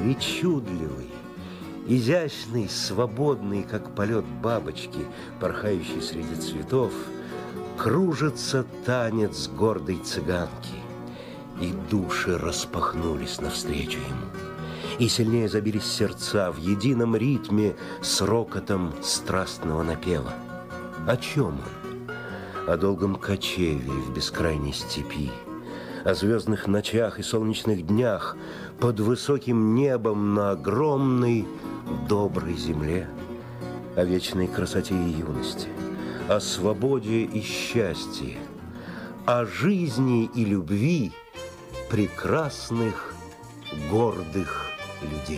причудливый, изящный, свободный, как полет бабочки, порхающий среди цветов, кружится танец гордой цыганки, и души распахнулись навстречу ему, и сильнее забились сердца в едином ритме с рокотом страстного напева. О чем он? О долгом кочевье в бескрайней степи, о звездных ночах и солнечных днях под высоким небом на огромной доброй земле, о вечной красоте и юности, о свободе и счастье, о жизни и любви прекрасных, гордых людей.